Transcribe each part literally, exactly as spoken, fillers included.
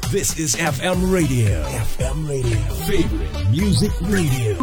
This is F M Radio. F M Radio. Favorite Music Radio.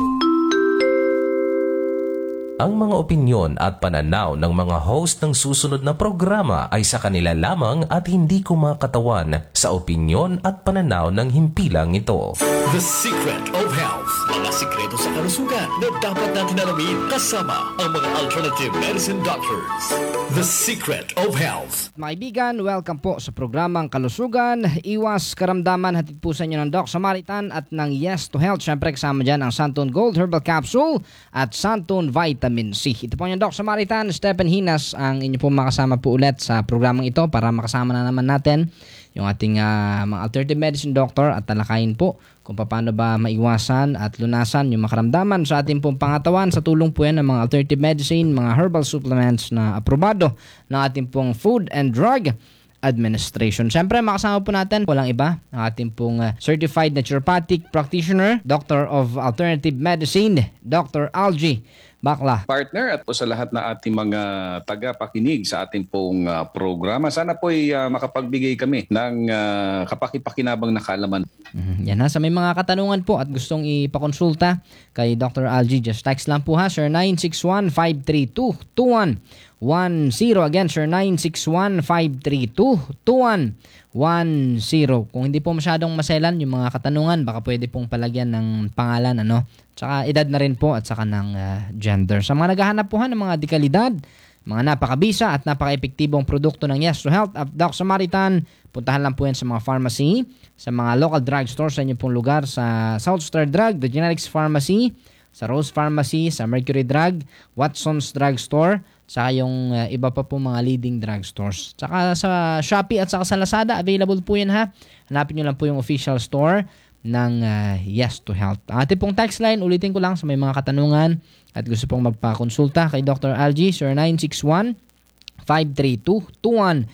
Ang mga opinyon at pananaw ng mga host ng susunod na programa ay sa kanila lamang at hindi kumakatawan sa opinyon at pananaw ng himpilang ito. The Secret of Health. Mga sikreto sa kalusugan na dapat natin alamin kasama ang mga alternative medicine doctors. The Secret of Health. Mga kaibigan, welcome po sa programang Kalusugan, Iwas Karamdaman, hatid po sa inyo ng Doc Samaritan at ng Yes to Health. Siyempre kasama dyan ang Santon Gold Herbal Capsule at Santon Vitamin C. Ito po yung Doc Samaritan, Stephen Hinas, ang inyo po makasama po ulit sa programang ito para makasama na naman natin yung ating uh, mga alternative medicine doctor at talakayin po kung paano ba maiwasan at lunasan yung makaramdaman sa ating pong pangatawan sa tulong po yan ng mga alternative medicine, mga herbal supplements na aprobado ng ating pong Food and Drug Administration. Siyempre, makasama po natin, walang iba, ang ating pong uh, Certified Naturopathic Practitioner, Doctor of Alternative Medicine, Doctor Algie Bakla. Partner at po sa lahat na ating mga tagapakinig sa ating pong uh, programa. Sana po ay uh, makapagbigay kami ng uh, kapakipakinabang na kaalaman. Mm-hmm. Yan ha, sa may mga katanungan po at gustong ipakonsulta kay Doctor Algie, just text lang po ha, sir nine six one, five three two, two one one zero. Again, sir nine six one, five three two, two one one zero. Kung hindi po masyadong maselan yung mga katanungan, baka pwede pong palagyan ng pangalan, ano, tsaka edad na rin po at saka ng uh, gender. Sa mga naghahanap po ha ng mga dekalidad, mga napakabisa at napaka-epektibong produkto ng Yes to Health at Doc Samaritan, puntahan lang po yan sa mga pharmacy, sa mga local drugstore sa inyong pong lugar, sa South Star Drug, The Generics Pharmacy, sa Rose Pharmacy, sa Mercury Drug, Watson's Drugstore, saka yung uh, iba pa po mga leading drugstores. Saka sa Shopee at saka sa Lazada, available po yan ha. Hanapin nyo lang po yung official store ng uh, Yes to Health. Ang ating pong text line, ulitin ko lang sa may mga katanungan at gusto pong magpakonsulta kay Doctor Algie, sir nine six one, five three two, two one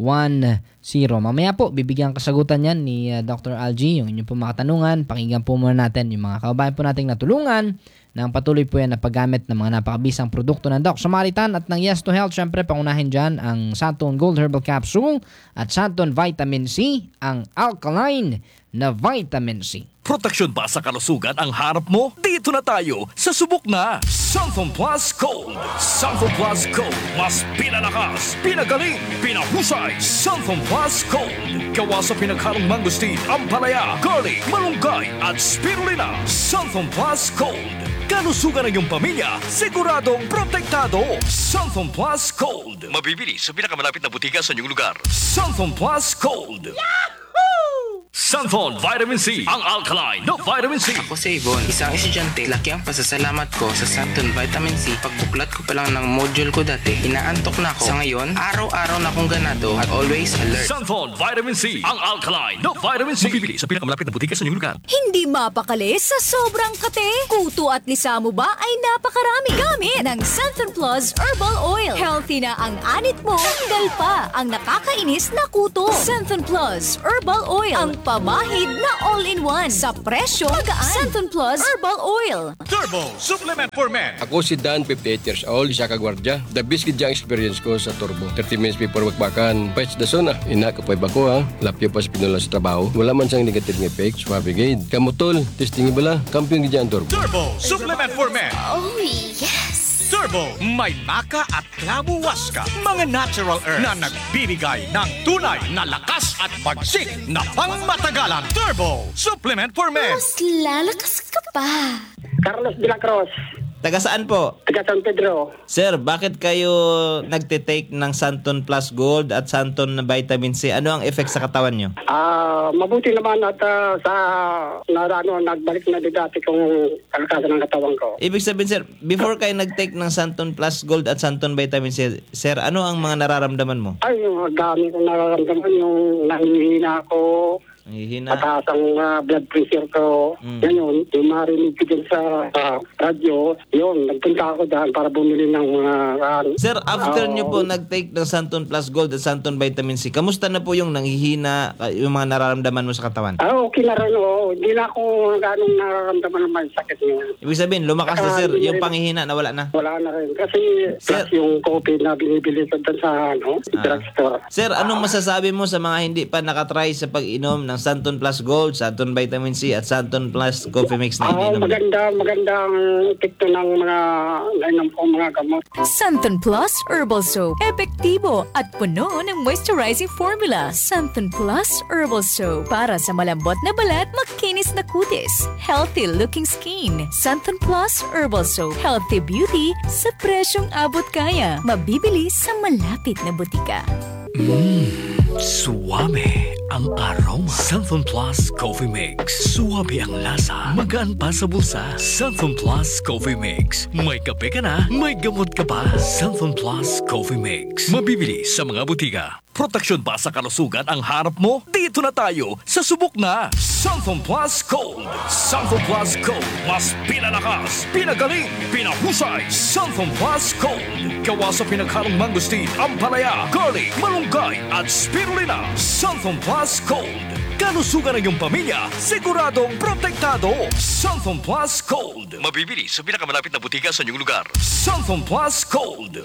one zero. Mamaya po, bibigyan kasagutan yan ni uh, Doctor Algie, yung inyong pong mga katanungan. Pakinggan po muna natin yung mga kababayan po nating natulungan ng patuloy po yan na paggamit ng mga napakabisang produkto ng Doc Samaritan at ng Yes to Health. Siyempre, pangunahin dyan ang Santon Gold Herbal Capsule at Santon Vitamin C, ang alkaline na Vitamin C. Proteksyon ba sa kalusugan ang harap mo? Dito na tayo sa subok na Santon Plus Gold. Santon Plus Gold, mas pinalakas, pinagaling, pinahusay. Santon Plus Gold. Gawa sa pinaghalong mangosteen, ampalaya, garlic, malunggay at spirulina. Santon Plus Gold. Kalusugan ng iyong pamilya, siguradong protektado. Santon Plus Gold. Mabibili sa pinakamalapit na butika sa inyong lugar. Santon Plus Gold. Yahoo! Santon Vitamin C, ang alkaline na Vitamin C. Ako si Yvonne, isang estudyante. Laki ang pasasalamat ko sa Santon Vitamin C. Pagbuklat ko pa lang ng module ko dati, inaantok na ako. Sa ngayon, araw-araw na akong ganado at always alert. Santon Vitamin C, ang alkaline na Vitamin C. Mabibili sa pinakamalapit na butika sa inyong lugar. Hindi mapakali sa sobrang kate. Kuto at lisamo ba ay napakarami. Gamit ng Santon Plus Herbal Oil. Healthy na ang anit mo, tanggal pa ang nakakainis na kuto. Santon Plus Herbal Oil, ang pamahid na all-in-one sa presyo magaan. Santon Plus Herbal Oil. Turbo Supplement for Men. Ako si Dan, fifty-eight years old, isa ka gwardya. The best gid ang experience ko sa Turbo. thirty minutes before magbakan, patch the zona. Ina ka pa ko ha. Lapyo pa sa pinula sa trabaho. Wala man siyang negative effect. Swabe gid. Kamutol, testing bala. Kampiyon gid ang Turbo. Turbo Supplement for Men. Oh, yes! Turbo, may maka at klabu waska. Mga natural herbs na nagbibigay ng tunay na lakas at bagsik na pangmatagalan. Turbo Supplement for Men. Mas lalakas ka pa. Carlos de la Cruz, Taga saan po? taga San Pedro. Sir, bakit kayo nagtitake ng Santon Plus Gold at Santon Vitamin C? Ano ang effect sa katawan nyo? Ah, mabuti naman at ah, sa na, ano, nagbalik na din dati kung kalakasan ng katawan ko. Ibig sabihin, sir, before kayo nag-take ng Santon Plus Gold at Santon Vitamin C, sir, ano ang mga nararamdaman mo? Ay, yung dami kong nararamdaman, yung nangihina ako, Hihina. mataas ang ah, blood pressure ko. Mm. Ngayon, yung marinig ko dyan sa ah, radyo, yun, nagpunta ako dyan para bumili ng mga... ah, Sir, after ah, nyo po nag-take ng Santon Plus Gold at Santon Vitamin C, kamusta na po yung nanghihina, yung mga nararamdaman mo sa katawan? Ah, okay na rin, oo. hindi na ako ganong nararamdaman ng may sakit niya. Ibig sabihin, lumakas na Saka, sir, hindi yung rin- panghihina nawala na. Wala na rin. Kasi Sir- plus yung coffee na binibili ko doon sa ano, Ah. drugstore. Sir, anong masasabi mo sa mga hindi pa nakatry sa pag-inom ng Santon Plus Gold, Santon Vitamin C at Santon Plus Coffee Mix na Ah, ininom? maganda, magandang epekto ng mga nainom ko mga gamot. Santon Plus Herbal Soap. Epektibo at puno ng moisturizing formula. Santon Plus Herbal Soap. Para sa malambot na balat, makinis na kutis. Healthy looking skin. Santon Plus Herbal Soap. Healthy beauty sa presyong abot kaya. Mabibili sa malapit na butika. Suwame ang aroma. Santon Plus Coffee Mix. Suwabe ang lasa. Magaan pa sa bulsa. Santon Plus Coffee Mix. May kape ka na, may gamot ka pa. Santon Plus Coffee Mix. Mabibili sa mga butika. Proteksyon ba sa kalusugan ang harap mo? Dito na tayo sa subok na Santon Plus Gold. Santon Plus Gold. Mas pinalakas, pinagaling, pinahusay. Santon Plus Gold. Gawa sa pinaghalong mangustin, ampalaya, garlic, malunggay at spirulina. Santon Plus Gold. Kalusugan ng iyong pamilya, siguradong protektado. Santon Plus Gold. Mabibili sa pinakamalapit na butika sa inyong lugar. Santon Plus Gold.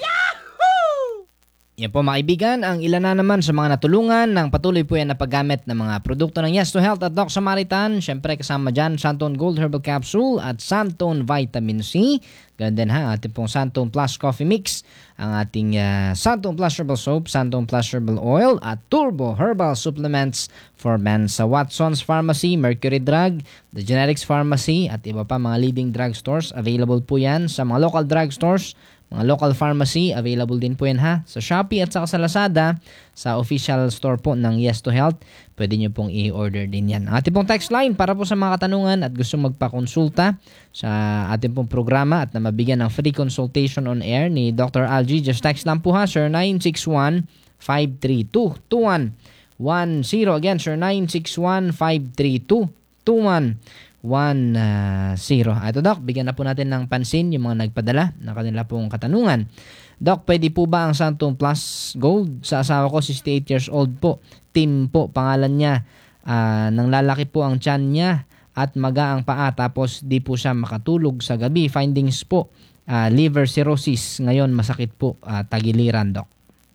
Yan po mga kaibigan, ang ilan na naman sa mga natulungan ng patuloy po yan na paggamit ng mga produkto ng Yes to Health at Doc Samaritan. Siyempre kasama dyan Santon Gold Herbal Capsule at Santon Vitamin C. Ganun din ha, ating pong Santon Plus Coffee Mix, ang ating uh, Santon Plus Herbal Soap, Santon Plus Herbal Oil at Turbo Herbal Supplements for Men sa Watson's Pharmacy, Mercury Drug, The Generics Pharmacy at iba pa mga leading drugstores. Available po yan sa mga local drugstores, mga local pharmacy. Available din po yan ha sa Shopee at saka sa Lazada, sa official store po ng Yes to Health. Pwede nyo pong i-order din yan. Ang ating pong text line para po sa mga katanungan at gusto magpakonsulta sa ating pong programa at na mabigyan ng free consultation on air ni Doctor Algie. Just text lang po ha, sir, nine six one, five three two, two one one zero. Again, sir, nine six one, five three two, two one one zero. Ito, Doc, bigyan na po natin ng pansin yung mga nagpadala na kanila pong katanungan. Doc, pwede po ba ang Santon Plus Gold? Sa asawa ko, sixty-eight years old po. Tim po, pangalan niya. Uh, nang lalaki po ang tiyan niya at maga ang paa, tapos di po siya makatulog sa gabi. Findings po, uh, liver cirrhosis. Ngayon, masakit po, uh, tagiliran, Doc.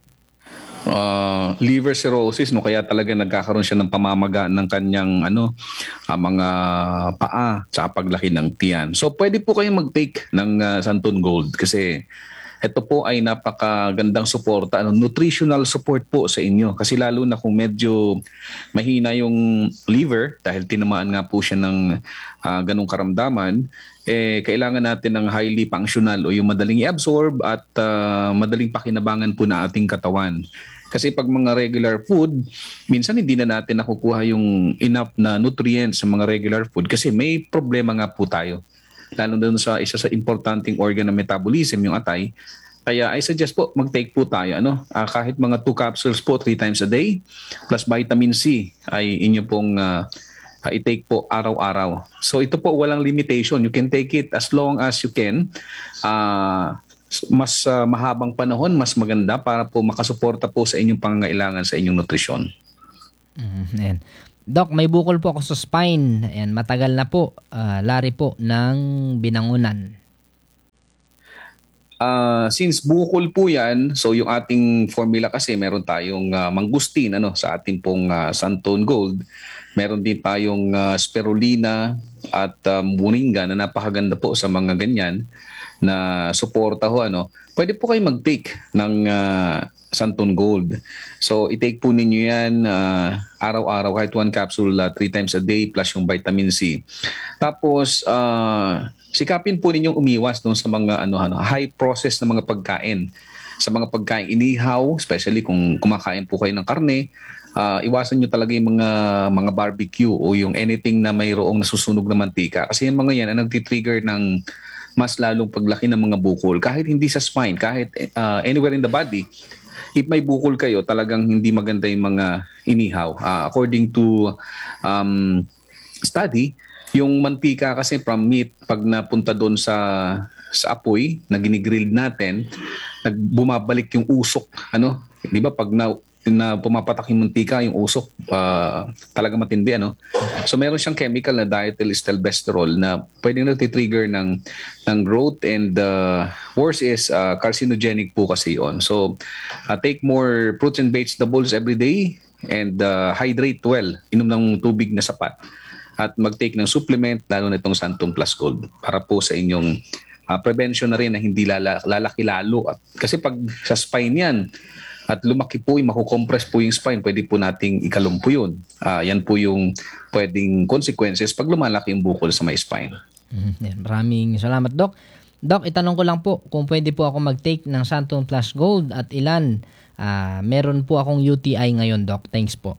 Uh, liver cirrhosis, no, kaya talaga nagkakaroon siya ng pamamaga ng kanyang ano, uh, mga paa sa paglaki ng tiyan. So pwede po kayong mag-take ng uh, Santon Gold kasi ito po ay napakagandang suporta, ano, nutritional support po sa inyo. Kasi lalo na kung medyo mahina yung liver dahil tinamaan nga po siya ng uh, ganong karamdaman, eh, kailangan natin ng highly functional o yung madaling i-absorb at uh, madaling pakinabangan po na ating katawan. Kasi pag mga regular food, minsan hindi na natin nakukuha yung enough na nutrients sa mga regular food kasi may problema nga po tayo. Lalo doon sa isa sa importanteng organ ng metabolism, yung atay. Kaya I suggest po, mag-take po tayo. Ano? Uh, kahit mga two capsules po, three times a day, plus vitamin C ay inyo pong uh, uh, i-take po araw-araw. So ito po walang limitation. You can take it as long as you can. Uh, mas uh, mahabang panahon, mas maganda para po makasuporta po sa inyong pangangailangan sa inyong nutrisyon. Mm-hmm. Doc, may bukol po ako sa spine. Ayan, matagal na po. Uh, lari po ng binangunan. Uh, since bukol po yan, so yung ating formula kasi meron tayong uh, mangustin ano, sa ating pong uh, Santon Gold. Meron din tayong uh, spirulina at uh, moringa na napakaganda po sa mga ganyan na suporta ho. Ano. Pwede po kayo mag-take ng uh, Santon Gold. So, i-take po ninyo yan uh, araw-araw, kahit one capsule uh, three times a day plus yung vitamin C. Tapos, uh, sikapin po ninyong umiwas dun sa mga ano, ano, high process na mga pagkain. Sa mga pagkain inihaw, especially kung kumakain po kayo ng karne, uh, iwasan nyo talaga yung mga, mga barbecue o yung anything na mayroong nasusunog na mantika. Kasi yung mga yan ang nagtitrigger ng mas lalong paglaki ng mga bukol. Kahit hindi sa spine, kahit uh, anywhere in the body, if may bukol kayo, talagang hindi maganda yung mga inihaw. Uh, according to um, study, yung mantika kasi from meat, pag napunta doon sa, sa apoy na ginigrill natin, nagbumabalik yung usok. Ano? Di ba? Pag na, na pumapatak yung muntika, yung usok, uh, talaga matindi, ano? So meron siyang chemical na diethylstilbestrol na pwedeng nagtitrigger ng, ng growth, and uh, worse is uh, carcinogenic po kasi yun. So uh, take more fruits and vegetables every day, and uh, hydrate well. Inom ng tubig na sapat. At mag-take ng supplement, lalo na itong Santon Plus Gold, para po sa inyong uh, prevention na rin na hindi lala, lalaki lalo. At, kasi pag sa spine yan, at lumaki po, yung makukompress po yung spine, pwede po nating ikalumpo yun. Uh, yan po yung pwedeng consequences pag lumalaki yung bukol sa may spine. Mm-hmm. Yan. Maraming salamat, Doc. Doc, itanong ko lang po kung pwede po ako mag-take ng Santon Plus Gold at ilan. Uh, meron po akong U T I ngayon, Doc. Thanks po.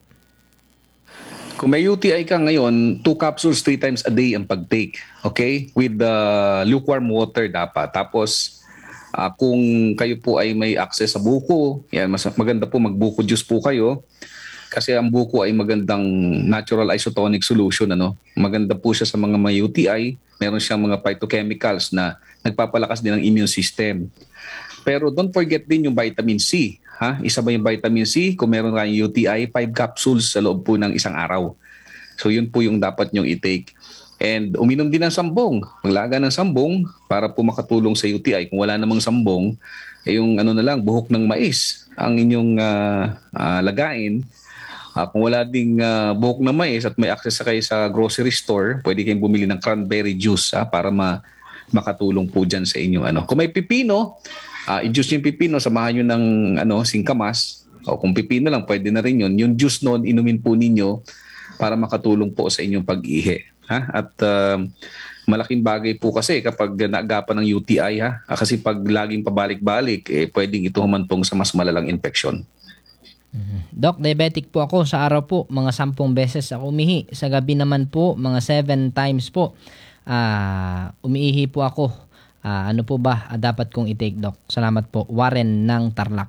Kung may U T I ka ngayon, two capsules three times a day ang pag-take. Okay? With the lukewarm water dapat. Tapos, Uh, kung kayo po ay may access sa buko, yan, mas maganda po magbuko juice po kayo, kasi ang buko ay magandang natural isotonic solution, ano. Maganda po siya sa mga may U T I, meron siyang mga phytochemicals na nagpapalakas din ng immune system. Pero don't forget din yung vitamin C, ha? Isa ba yung vitamin C? Kung meron kayong U T I, five capsules sa loob po ng isang araw. So yun po yung dapat nyong i-take. And uminom din ng sambong, maglaga ng sambong para po makatulong sa U T I. Kung wala namang sambong, eh yung ano na lang, buhok ng mais ang inyong uh, uh, lagain. Uh, kung wala ding uh, buhok ng mais at may access kayo sa grocery store, pwede kayong bumili ng cranberry juice ha, para ma makatulong po dyan sa inyong ano. Kung may pipino, uh, i-juice yung pipino, samahan nyo ng ano, singkamas. O kung pipino lang, pwede na rin yun. Yung juice noon, inumin po ninyo para makatulong po sa inyong pag-ihi. Ha? At uh, malaking bagay po kasi kapag naagapan ng U T I, ha? Kasi pag laging pabalik-balik, eh, pwedeng ito humantong sa mas malalang infeksyon. Mm-hmm. Doc, diabetic po ako. Sa araw po, mga sampung beses ako umihi. Sa gabi naman po, mga seven times po. Uh, umiihi po ako. Uh, ano po ba uh, dapat kong i-take, Doc? Salamat po. Warren ng Tarlac.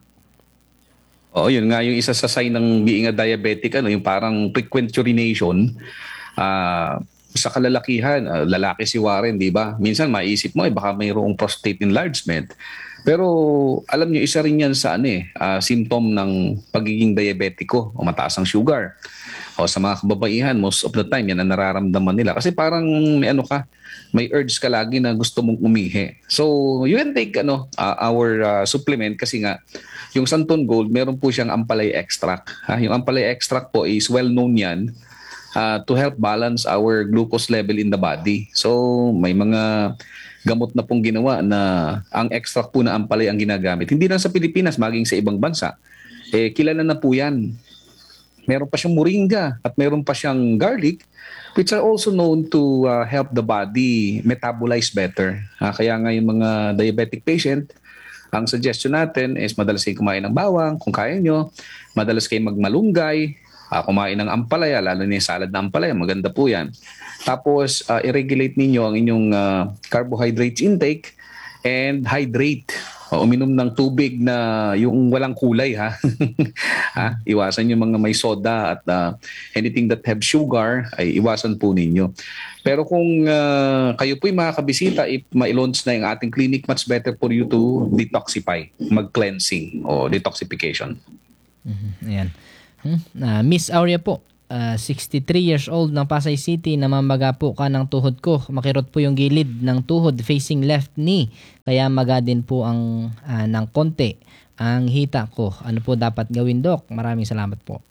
Oo, yun nga yung isa sa sign ng being a diabetic, ano, yung parang frequent urination. Ah... Uh, sa kalalakihan, uh, lalaki si Warren, di ba? Minsan maiisip mo, eh, baka mayroong prostate enlargement. Pero alam niyo, isa rin yan sa ano, eh, uh, symptom ng pagiging diabetiko o mataas ang sugar. O sa mga kababaihan, most of the time, yan ang nararamdaman nila. Kasi parang may ano ka, may urge ka lagi na gusto mong umihi. So, you can take ano, uh, our uh, supplement kasi nga, yung Santon Gold, meron po siyang ampalay extract. Ha? Yung ampalay extract po is well-known yan, Uh, to help balance our glucose level in the body. So may mga gamot na pong ginawa na ang extract po na ampalay ang ginagamit. Hindi lang sa Pilipinas, maging sa ibang bansa. Eh, kilala na po yan. Meron pa siyang moringa at meron pa siyang garlic, which are also known to uh, help the body metabolize better. Uh, kaya nga yung mga diabetic patient, ang suggestion natin is madalas kayo kumain ng bawang, kung kaya nyo, madalas kayo magmalunggay, Uh, kumain ng ampalaya, lalo na yung salad na ampalaya, maganda po yan. Tapos, uh, i-regulate ninyo ang inyong uh, carbohydrates intake and hydrate. O, uminom ng tubig na yung walang kulay, ha? ha? Iwasan yung mga may soda at uh, anything that have sugar, ay iwasan po ninyo. Pero kung uh, kayo po'y makakabisita, if ma-launch na yung ating clinic, much better for you to detoxify, mag-cleansing o detoxification. Mm-hmm. Ayan. Hmm? Uh, Miss Aurea po, uh, sixty-three years old ng Pasay City, namamaga po ka ng tuhod ko. Makirot po yung gilid ng tuhod facing left knee. Kaya maga din po ang uh, ng konti ang hita ko. Ano po dapat gawin, Doc? Maraming salamat po.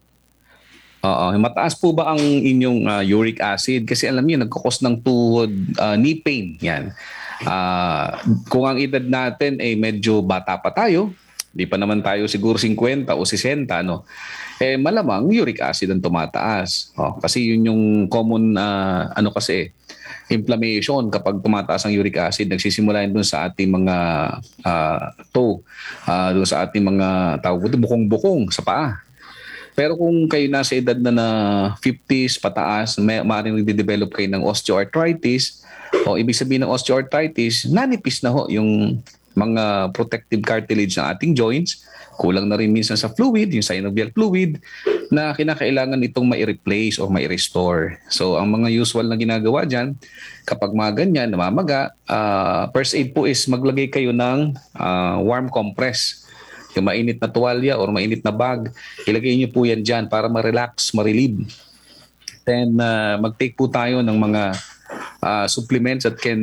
Oo, mataas po ba ang inyong uh, uric acid? Kasi alam niyo, nagkakos ng tuhod, uh, knee pain. Yan. Uh, kung ang edad natin ay eh, medyo bata pa tayo, di pa naman tayo siguro fifty o sixty, no? Eh malamang uric acid ang tumataas. Oh, kasi yun yung common uh, ano kasi inflammation kapag tumataas ang uric acid, nagsisimula yun dun sa ating mga uh, toe, uh, dun sa ating mga tawag ito, bukong-bukong sa paa. Pero kung kayo nasa edad na na fifties pataas, may maaaring nagde-develop kayo ng osteoarthritis, o ibig sabihin ng osteoarthritis, nanipis na ho yung mga protective cartilage ng ating joints, kulang na rin minsan sa fluid, yung synovial fluid, na kinakailangan itong mai-replace o mai-restore. So, ang mga usual na ginagawa dyan, kapag mga ganyan, namamaga, uh, first aid po is maglagay kayo ng uh, warm compress yung mainit na tuwalya or mainit na bag, ilagay niyo po yan dyan para ma-relax, ma-relieve. Then, uh, mag-take po tayo ng mga uh, supplements that can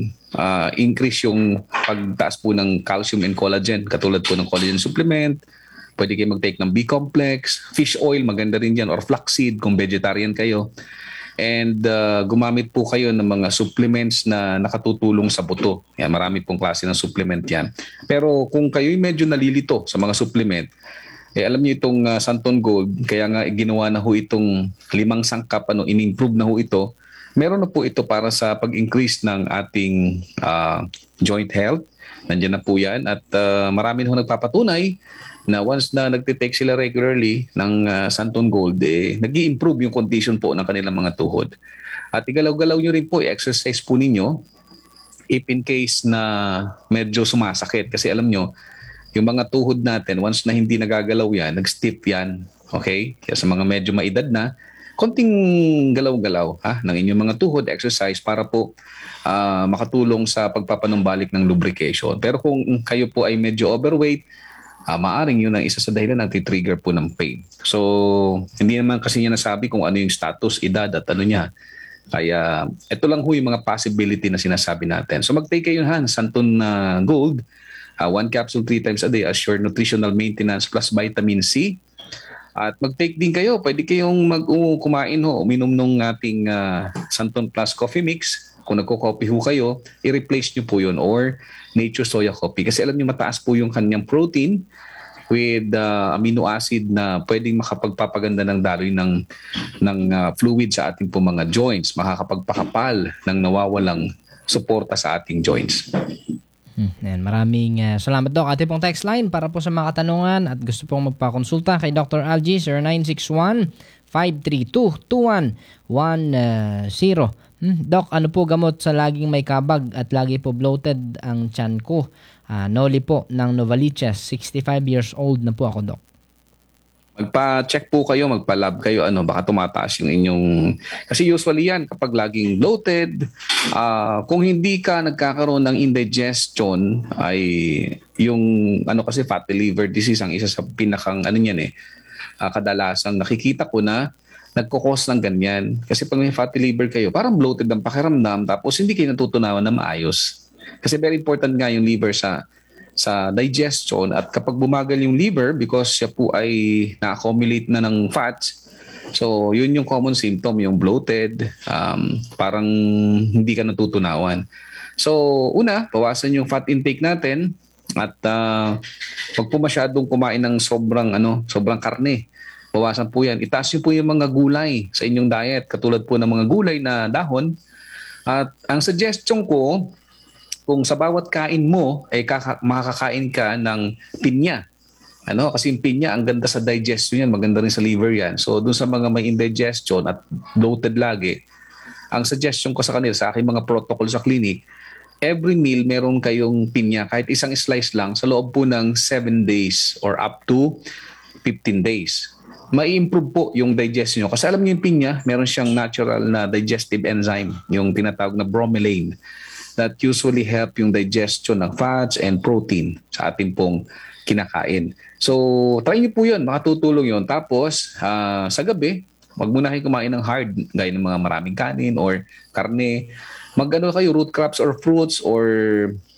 uh, increase yung pagtaas po ng calcium and collagen. Katulad po ng collagen supplement. Pwede kayo mag-take ng B-complex. Fish oil, maganda rin yan. Or flaxseed kung vegetarian kayo. And uh, gumamit po kayo ng mga supplements na nakatutulong sa buto. Yan, marami pong klase ng supplement yan. Pero kung kayo'y medyo nalilito sa mga supplement, eh, alam niyo itong uh, Santon Gold, kaya nga ginawa na ho itong limang sangkap, ano, in-improve na ho ito. Meron na po ito para sa pag-increase ng ating uh, joint health. Nandiyan na po yan. At uh, marami na ho nagpapatunay na once na nagtitake sila regularly ng uh, Santon Gold, eh, nag-i-improve yung condition po ng kanilang mga tuhod. At igalaw-galaw nyo rin po, i-exercise po ninyo if in case na medyo sumasakit. Kasi alam nyo, yung mga tuhod natin, once na hindi nagagalaw yan, nag-stiff yan. Okay? Kaya sa mga medyo maedad na, konting galaw-galaw ha, ng inyong mga tuhod, exercise para po uh, makatulong sa pagpapanumbalik ng lubrication. Pero kung kayo po ay medyo overweight, Uh, maaring yun ang isa sa dahilan na nagtitrigger po ng pain. So, hindi naman kasi niya nasabi kung ano yung status, edad at ano niya. Kaya, ito lang ho yung mga possibility na sinasabi natin. So, mag-take kayo ha, Santon uh, Gold, uh, one capsule three times a day as your nutritional maintenance plus vitamin C. At mag-take din kayo, pwede kayong mag uh, kumain ho, uminom nung ating uh, Santon Plus Coffee Mix. Kung nagko-coffee ho kayo, i-replace nyo po yun or nature soya coffee. Kasi alam nyo mataas po yung kanyang protein with uh, amino acid na pwedeng makapagpapaganda ng daloy ng, ng uh, fluid sa ating po mga joints. Makakapagpakapal ng nawawalang suporta sa ating joints. Hmm, yan. Maraming uh, salamat, Doc. Ate pong text line para po sa mga katanungan at gusto pong magpakonsulta kay Doctor Algie, zero nine six one, five three two, two one one zero. Hmm, Doc, ano po gamot sa laging may kabag at lagi po bloated ang tiyan ko? Uh, Noli po ng Novaliches, sixty-five years old na po ako, Doc. Magpa-check po kayo, magpa-lab kayo, ano, baka tumataas yung inyong... Kasi usually yan, kapag laging bloated, uh, kung hindi ka nagkakaroon ng indigestion, ay yung, ano kasi, fatty liver disease, ang isa sa pinakang, ano yan eh, uh, kadalasang nakikita ko na nagkukos ng ganyan. Kasi pag may fatty liver kayo, parang bloated ang pakiramdam, tapos hindi kayo natutunawan na maayos. Kasi very important nga yung liver sa sa digestion, at kapag bumagal yung liver because siya po ay na-accumulate na ng fats, so yun yung common symptom, yung bloated, um, parang hindi ka natutunawan. So una, bawasan yung fat intake natin, at uh, pag po masyadong kumain ng sobrang, ano, sobrang karne, bawasan po yan. Itaas nyo po yung mga gulay sa inyong diet, katulad po ng mga gulay na dahon. At ang suggestion ko, kung sa bawat kain mo, ay kaka- makakakain ka ng pinya. Ano? Kasi yung pinya, ang ganda sa digestion yan, maganda rin sa liver yan. So dun sa mga may indigestion at bloated lagi, ang suggestion ko sa kanila, sa aking mga protocol sa clinic, every meal meron kayong pinya, kahit isang slice lang, sa loob po ng seven days or up to fifteen days. Mai-improve po yung digestion nyo. Kasi alam niyo yung pinya, meron siyang natural na digestive enzyme, yung tinatawag na bromelain, that usually help yung digestion ng fats and protein sa ating pong kinakain. So, try niyo po yun, makatutulong yun. Tapos, uh, sa gabi, wag muna kayo kumain ng hard, gaya ng mga maraming kanin or karne. Mag-ano kayo, root crops or fruits or